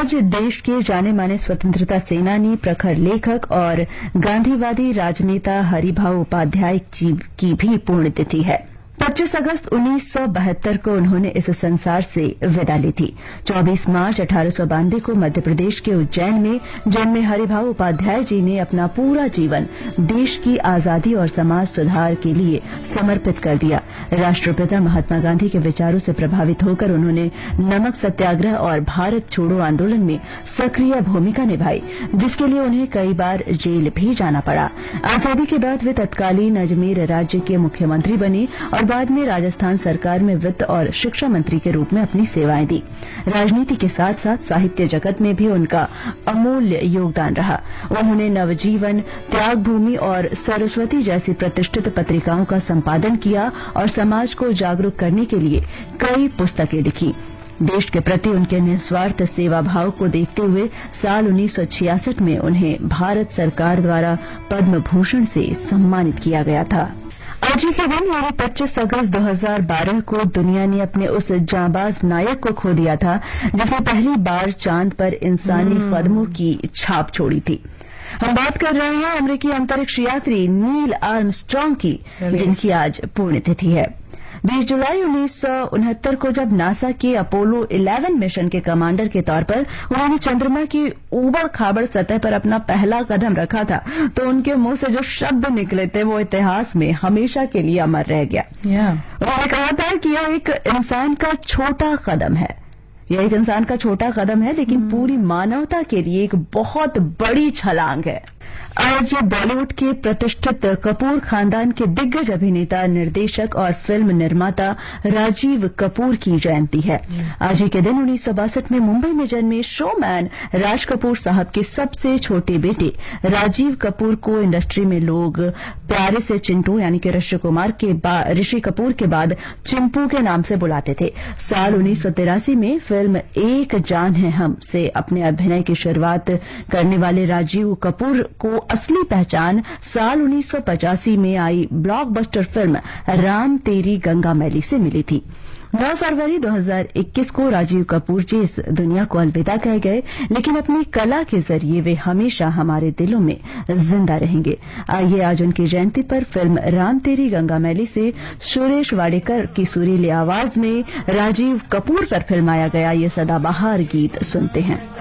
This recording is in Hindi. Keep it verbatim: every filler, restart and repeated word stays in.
आज देश के जाने माने स्वतंत्रता सेनानी, प्रखर लेखक और गांधीवादी राजनेता हरिभाऊ उपाध्याय की भी पुण्यतिथि है। पच्चीस अगस्त उन्नीस सौ बहत्तर को उन्होंने इस संसार से विदा ली थी। चौबीस मार्च अठारह सौ बानवे को मध्य प्रदेश के उज्जैन में जन्मे हरिभाऊ उपाध्याय जी ने अपना पूरा जीवन देश की आजादी और समाज सुधार के लिए समर्पित कर दिया। राष्ट्रपिता महात्मा गांधी के विचारों से प्रभावित होकर उन्होंने नमक सत्याग्रह और भारत छोड़ो आंदोलन में सक्रिय भूमिका निभाई, जिसके लिए उन्हें कई बार जेल भी जाना पड़ा। आजादी के बाद वे तत्कालीन अजमेर राज्य के मुख्यमंत्री बने और बाद में राजस्थान सरकार में वित्त और शिक्षा मंत्री के रूप में अपनी सेवाएं दी। राजनीति के साथ साथ साहित्य जगत में भी उनका अमूल्य योगदान रहा। उन्होंने नवजीवन, त्याग भूमि और सरस्वती जैसी प्रतिष्ठित पत्रिकाओं का संपादन किया और समाज को जागरूक करने के लिए कई पुस्तकें लिखी। देश के प्रति उनके निस्वार्थ सेवा भाव को देखते हुए साल उन्नीस सौ छियासठ में उन्हें भारत सरकार द्वारा पद्म भूषण से सम्मानित किया गया था। आज ही के दिन यानी पच्चीस अगस्त दो हज़ार बारह को दुनिया ने अपने उस जांबाज नायक को खो दिया था जिसने पहली बार चांद पर इंसानी कदमों की छाप छोड़ी थी। हम बात कर रहे हैं अमेरिकी अंतरिक्ष यात्री नील आर्मस्ट्रांग की, जिनकी आज पुण्यतिथि है। बीस जुलाई उन्नीस सौ उनहत्तर को जब नासा के अपोलो ग्यारह मिशन के कमांडर के तौर पर उन्होंने चंद्रमा की ऊबड़ खाबड़ सतह पर अपना पहला कदम रखा था, तो उनके मुंह से जो शब्द निकले थे वो इतिहास में हमेशा के लिए अमर रह गया। yeah. उन्होंने कहा था कि यह एक इंसान का छोटा कदम है यह एक इंसान का छोटा कदम है लेकिन hmm. पूरी मानवता के लिए एक बहुत बड़ी छलांग है। आज बॉलीवुड के प्रतिष्ठित कपूर खानदान के दिग्गज अभिनेता, निर्देशक और फिल्म निर्माता राजीव कपूर की जयंती है। आज ही के दिन उन्नीस सौ बासठ में मुंबई में जन्मे शोमैन राज कपूर साहब के सबसे छोटे बेटे राजीव कपूर को इंडस्ट्री में लोग प्यारे से चिंटू यानी कि ऋषि कुमार के बाद ऋषि कपूर के बाद चिंपू के नाम से बुलाते थे। साल उन्नीस सौ तिरासी में फिल्म एक जान है हम से अपने अभिनय की शुरुआत करने वाले राजीव कपूर को असली पहचान साल उन्नीस सौ पचासी में आई ब्लॉकबस्टर फिल्म राम तेरी गंगा मैली से मिली थी। नौ फरवरी दो हज़ार इक्कीस को राजीव कपूर जी इस दुनिया को अलविदा कह गए, लेकिन अपनी कला के जरिए वे हमेशा हमारे दिलों में जिंदा रहेंगे। आइए आज उनकी जयंती पर फिल्म राम तेरी गंगा मैली से सुरेश वाडेकर की सुरीली आवाज में राजीव कपूर पर फिल्माया गया ये सदाबहार गीत सुनते हैं।